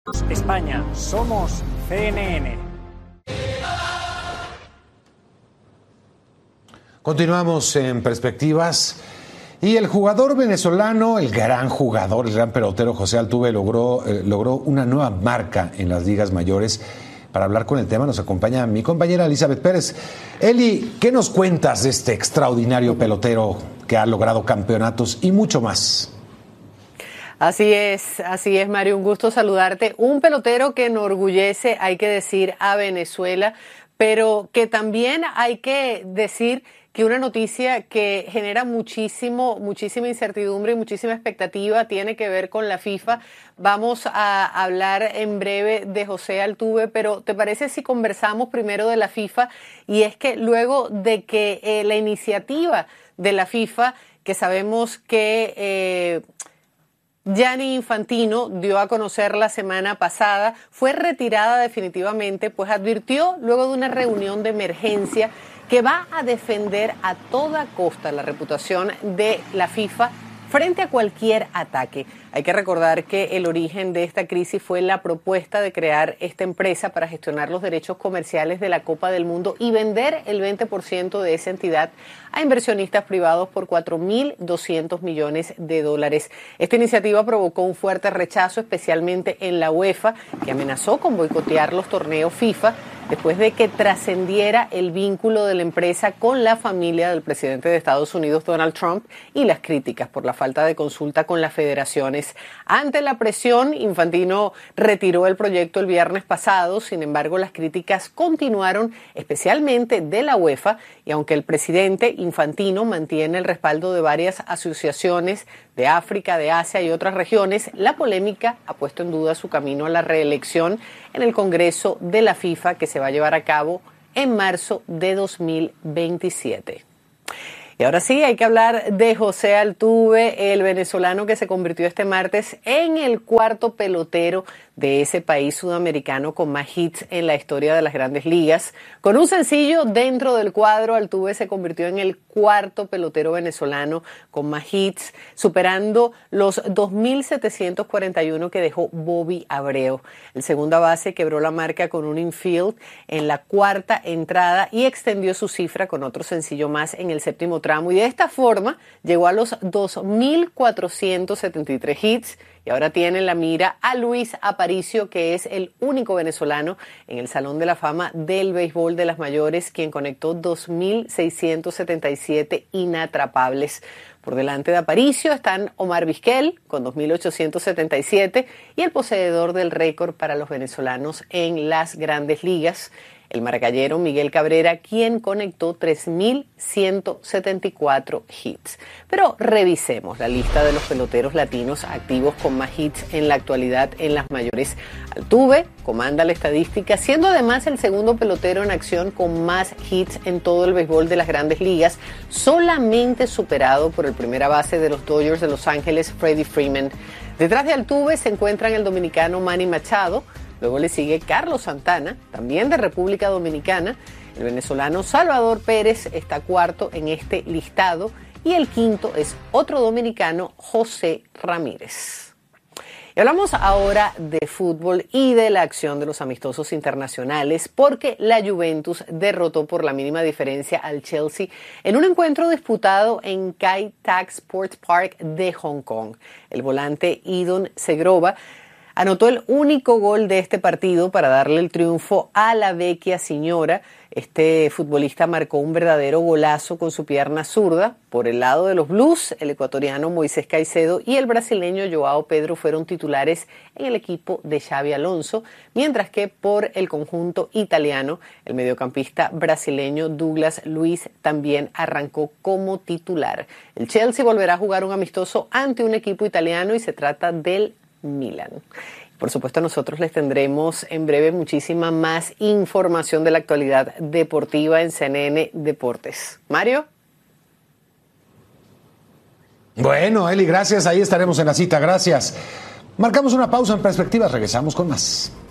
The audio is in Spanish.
España, somos CNN. Continuamos en Perspectivas. Y el jugador venezolano, el gran jugador, el gran pelotero José Altuve logró una nueva marca en las ligas mayores. Para hablar con el tema nos acompaña mi compañera Elizabeth Pérez. Eli, ¿qué nos cuentas de este extraordinario pelotero que ha logrado campeonatos y mucho más? Así es, Mario, un gusto saludarte. Un pelotero que enorgullece, hay que decir, a Venezuela, pero que también hay que decir que una noticia que genera muchísima incertidumbre y muchísima expectativa tiene que ver con la FIFA. Vamos a hablar en breve de José Altuve, pero ¿te parece si conversamos primero de la FIFA? Y es que luego de que la iniciativa de la FIFA, que sabemos que Gianni Infantino dio a conocer la semana pasada, fue retirada definitivamente, pues advirtió luego de una reunión de emergencia que va a defender a toda costa la reputación de la FIFA frente a cualquier ataque. Hay que recordar que el origen de esta crisis fue la propuesta de crear esta empresa para gestionar los derechos comerciales de la Copa del Mundo y vender el 20% de esa entidad a inversionistas privados por $4.200 millones. Esta iniciativa provocó un fuerte rechazo, especialmente en la UEFA, que amenazó con boicotear los torneos FIFA después de que trascendiera el vínculo de la empresa con la familia del presidente de Estados Unidos, Donald Trump, y las críticas por la falta de consulta con las federaciones. Ante la presión, Infantino retiró el proyecto el viernes pasado. Sin embargo, las críticas continuaron, especialmente de la UEFA, y aunque el presidente Infantino mantiene el respaldo de varias asociaciones de África, de Asia y otras regiones, la polémica ha puesto en duda su camino a la reelección en el Congreso de la FIFA, que se va a llevar a cabo en marzo de 2027. Y ahora sí, hay que hablar de José Altuve, el venezolano que se convirtió este martes en el cuarto pelotero de ese país sudamericano con más hits en la historia de las Grandes Ligas. Con un sencillo dentro del cuadro, Altuve se convirtió en el cuarto pelotero venezolano con más hits, superando los 2.741 que dejó Bobby Abreu. El segunda base quebró la marca con un infield en la cuarta entrada y extendió su cifra con otro sencillo más en el séptimo tramo, y de esta forma llegó a los 2.473 hits. Y ahora tiene en la mira a Luis Aparicio, que es el único venezolano en el Salón de la Fama del Béisbol de las Mayores, quien conectó 2.677 inatrapables. Por delante de Aparicio están Omar Vizquel con 2.877 y el poseedor del récord para los venezolanos en las Grandes Ligas, el maracayero Miguel Cabrera, quien conectó 3.174 hits. Pero revisemos la lista de los peloteros latinos activos con más hits en la actualidad en las mayores. Altuve comanda la estadística, siendo además el segundo pelotero en acción con más hits en todo el béisbol de las Grandes Ligas, solamente superado por el primera base de los Dodgers de Los Ángeles, Freddie Freeman. Detrás de Altuve se encuentran el dominicano Manny Machado. Luego le sigue Carlos Santana, también de República Dominicana. El venezolano Salvador Pérez está cuarto en este listado y el quinto es otro dominicano, José Ramírez. Y hablamos ahora de fútbol y de la acción de los amistosos internacionales, porque la Juventus derrotó por la mínima diferencia al Chelsea en un encuentro disputado en Kai Tak Sports Park de Hong Kong. El volante Idon Segrova anotó el único gol de este partido para darle el triunfo a la Vecchia Signora. Este futbolista marcó un verdadero golazo con su pierna zurda. Por el lado de los Blues, el ecuatoriano Moisés Caicedo y el brasileño Joao Pedro fueron titulares en el equipo de Xabi Alonso, mientras que por el conjunto italiano, el mediocampista brasileño Douglas Luiz también arrancó como titular. El Chelsea volverá a jugar un amistoso ante un equipo italiano y se trata del Milan. Por supuesto, nosotros les tendremos en breve muchísima más información de la actualidad deportiva en CNN Deportes. Mario. Bueno, Eli, gracias. Ahí estaremos en la cita. Gracias. Marcamos una pausa en Perspectivas. Regresamos con más.